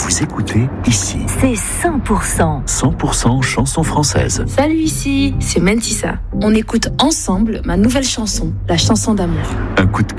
vous écoutez ici. C'est 100%. 100% chansons françaises. Salut, ici, c'est Mentissa. On écoute ensemble ma nouvelle chanson, la chanson d'amour. Un coup de